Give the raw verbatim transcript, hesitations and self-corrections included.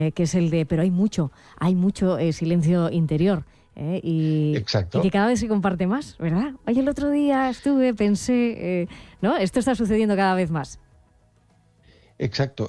eh, que es el de, pero hay mucho, hay mucho eh, silencio interior. Eh, y, Exacto. y que cada vez se comparte más, ¿verdad? Oye, el otro día estuve, pensé, eh, ¿no? Esto está sucediendo cada vez más. Exacto.